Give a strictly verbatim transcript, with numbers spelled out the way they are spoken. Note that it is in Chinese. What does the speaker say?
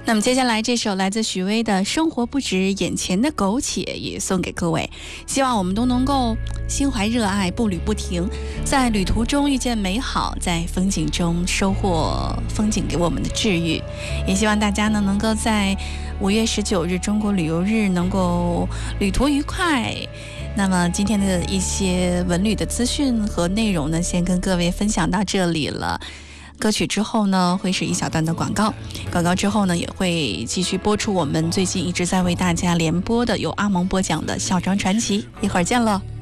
那么接下来这首来自许巍的《生活不止眼前的苟且》也送给各位，希望我们都能够心怀热爱，步履不停，在旅途中遇见美好，在风景中收获风景给我们的治愈。也希望大家呢能够在五月十九日中国旅游日能够旅途愉快。那么今天的一些文旅的资讯和内容呢，先跟各位分享到这里了。歌曲之后呢，会是一小段的广告，广告之后呢，也会继续播出我们最近一直在为大家联播的由阿蒙播讲的《小张传奇》，一会儿见了。